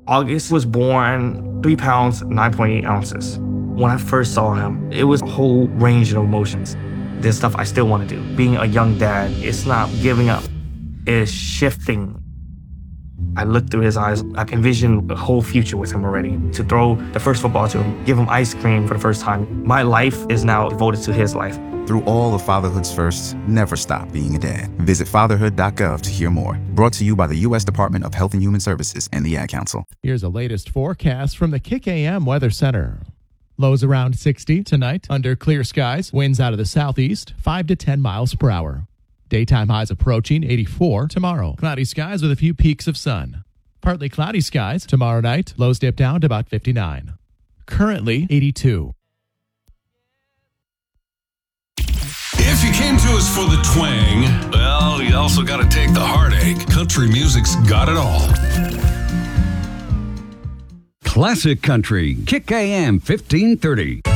August was born 3 pounds, 9.8 ounces. When I first saw him, it was a whole range of emotions. There's stuff I still want to do. Being a young dad, it's not giving up, it's shifting. I looked through his eyes. I envisioned a whole future with him already. To throw the first football to him, give him ice cream for the first time. My life is now devoted to his life. Through all of fatherhood's firsts, never stop being a dad. Visit fatherhood.gov to hear more. Brought to you by the U.S. Department of Health and Human Services and the Ad Council. Here's the latest forecast from the Kick AM Weather Center. Lows around 60 tonight under clear skies. Winds out of the southeast, 5 to 10 miles per hour. Daytime highs approaching 84 tomorrow. Cloudy skies with a few peaks of sun. Partly cloudy skies tomorrow night. Lows dip down to about 59. Currently 82. If you came to us for the twang, well, you also got to take the heartache. Country music's got it all. Classic Country, Kick AM 1530.